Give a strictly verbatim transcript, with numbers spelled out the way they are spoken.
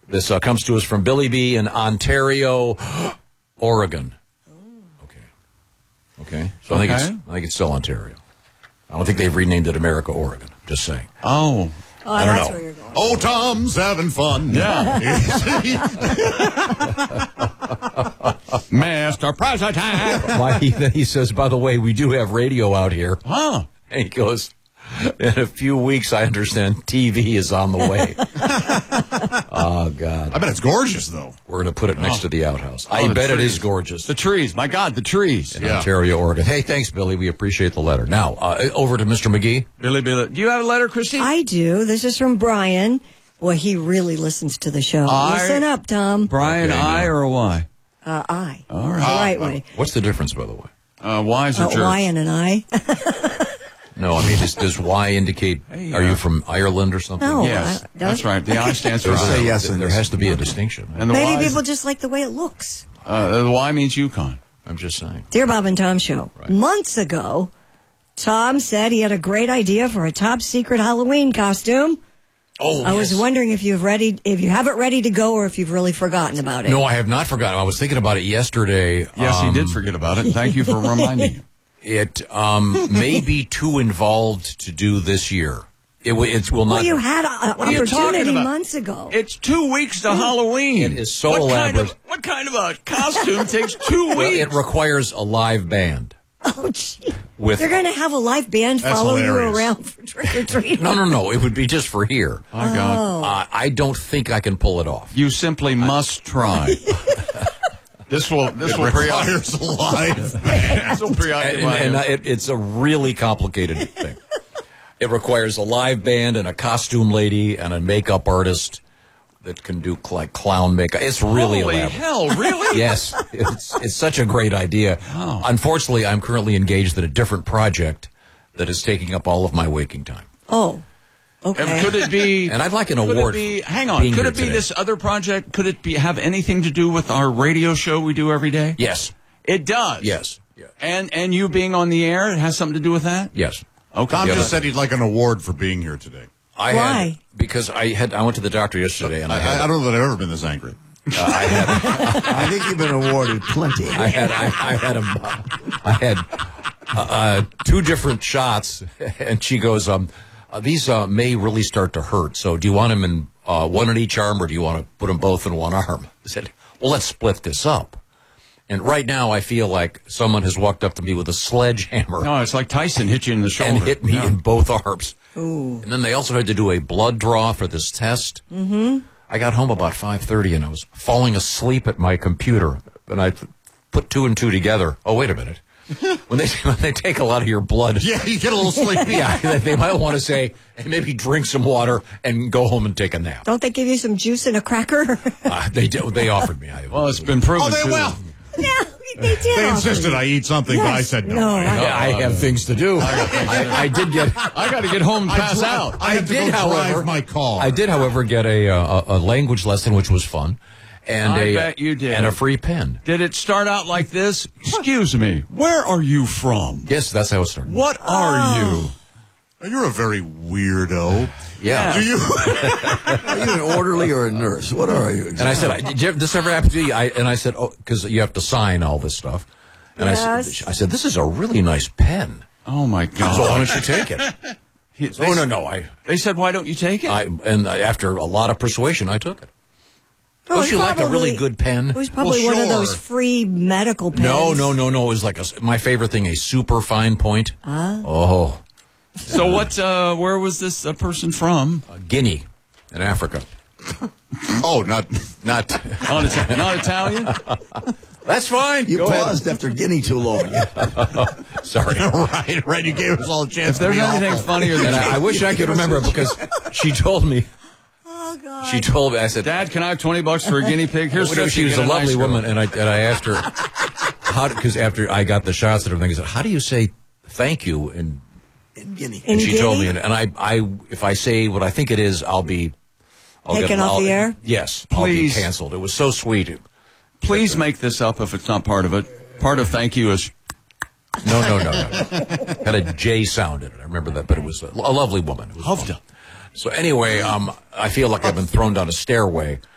This uh, comes to us from Billy B. in Ontario, Oregon. Okay. Okay. So I think Okay. it's I think it's still Ontario. I don't think they've renamed it America, Oregon. Just saying. Oh. Oh, I don't that's know. where you're going. Oh, Tom's having fun. Yeah. Mister President. Why he, then he says, by the way, we do have radio out here. Huh. And he goes, in a few weeks, I understand T V is on the way. Oh, God. I bet it's gorgeous, though. We're going to put it next Oh. to the outhouse. Oh, I the bet it trees. is gorgeous. The trees. My God, the trees. In Yeah. Ontario, Oregon. Hey, thanks, Billy. We appreciate the letter. Now, uh, over to Mister McGee. Billy, Billy. Do you have a letter, Christy? I do. This is from Brian. Well, he really listens to the show. I- Listen up, Tom. Brian, Okay, I no. or a Y? Uh, I. All right. The right way. What's the difference, by the way? Uh, Y is a Uh, jerk. Y and an I. No, I mean, does, does Y indicate, Hey, are uh, you from Ireland or something? No. Yes, Uh, that's right. The I stands for There's I. a- yes there in there this. has to be a distinction. And the Maybe Y is- people just like the way it looks. uh, the Y means Yukon. I'm just saying. Dear Bob and Tom Show. Right. Months ago, Tom said he had a great idea for a top secret Halloween costume. Oh, I was wondering if you've ready, if you have it ready to go, or if you've really forgotten about it. No, I have not forgotten. I was thinking about it yesterday. Yes, Um, he did forget about it. Thank you for reminding him. It um, may be too involved to do this year. It, w- it will not. Well, you had an What are you talking opportunity about? months ago. It's two weeks to Halloween. It is so what elaborate. Kind of, what kind of a costume takes two Well, weeks? it requires a live band. Oh, gee. With They're going to have a live band That's follow hilarious. you around for trick or treat. No, no, no. It would be just for here. oh, God. Uh, I don't think I can pull it off. You simply must try. This will this will preoccupy Requires a live. this will And, preoccupy and, and him. it, it's a really complicated thing. It requires a live band and a costume lady and a makeup artist that can do like clown makeup. It's really Holy elaborate. hell, really? Yes, it's it's such a great idea. Oh. Unfortunately, I'm currently engaged in a different project that is taking up all of my waking time. Oh, okay. And could it be? And I'd like an could award It be, for hang on. being Could here it be today. this other project? Could it be have anything to do with our radio show we do every day? Yes, It does. yes, yes, And and you being on the air, it has something to do with that. yes. Okay. Tom Yeah, just but- said he'd like an award for being here today. I Why? had because I had I went to the doctor yesterday and I I, had I don't know that I've ever been this angry. uh, I had I think you've been awarded plenty. I had I, I had a I had uh, uh, two different shots, and she goes, um, uh, these uh, may really start to hurt. So, do you want them in uh, one in each arm, or do you want to put them both in one arm? I said, well, let's split this up. And right now, I feel like someone has walked up to me with a sledgehammer No, it's like Tyson hit you in the shoulder and hit me Yeah. in both arms. Ooh. And then they also had to do a blood draw for this test. Mm-hmm. I got home about five thirty, and I was falling asleep at my computer. And I put two and two together. Oh, wait a minute. When they when they take a lot of your blood, Yeah, you get a little sleepy. yeah, they- they might want to say, hey, maybe drink some water and go home and take a nap. Don't they give you some juice and a cracker? Uh, they do, they offered me. I, Well, it's been proven Oh, they too. will. no, they did. They offer insisted you. I eat something, but I Yes. said no. No, I, I- Yeah, I have things to do. I, I did get. I got to get home and pass dri- out. I had to did, go however, drive my car. I did, however, get a uh, a, a language lesson, which was fun, and I a bet you did. and a free pen. Did it start out like this? Excuse me, where are you from? Yes, that's how it started. What are you? You're a very weirdo. Yeah. Do you? Are you an orderly or a nurse? What are you? And I said, I- did you, this ever happen to you? I, and I said, oh, because you have to sign all this stuff. And I, Yes. said, I said, this is a really nice pen. Oh my God! So why don't you take it? He- they, Oh, no, no. I, They said, "Why don't you take it?" I, and after a lot of persuasion, I took it. Oh, Don't it's you like a really probably- good pen? It was probably Well, one of sure. those free medical pens. No, no, no, no. It was like a, my favorite thing, a super fine point. Ah. Oh, So what? Uh, where was this uh, person from? uh, Guinea in Africa. Oh, not. Not. Not, Ita- not Italian. That's fine. You Go ahead. paused after Guinea too long. Sorry. right, right. You gave us all a chance. If there's to be anything awful. funnier than And I, I wish I could remember it because she told me. Oh, God. She told me. I said, Dad, can I have twenty bucks for a guinea pig? Here's Well, no, fifty, she was get a lovely nice girl. woman, and I and I asked her how because after I got the shots and everything, I said, "How do you say thank you?" And, In Guinea. In and she told me, Guinea? and, and I, I, if I say what I think it is, I'll be I'll Taken get, off I'll- the air? Yes, Please. I'll be canceled. It was so sweet. Please make this up if it's not part of it. Part of thank you is No, no, no, no. Had a J sound in it. I remember that, but it was a, a lovely woman. It was Hovda. fun. So anyway, um, I feel like I've been thrown down a stairway.